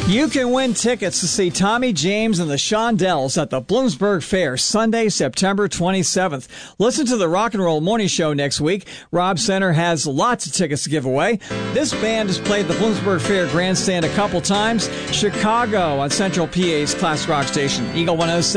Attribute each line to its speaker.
Speaker 1: You can win tickets to see Tommy James and the Shondells at the Bloomsburg Fair, Sunday, September 27th. Listen to the Rock and Roll Morning Show next week. Rob Center has lots of tickets to give away. This band has played the Bloomsburg Fair Grandstand a couple times. Chicago on Central PA's Class Rock Station, Eagle 107.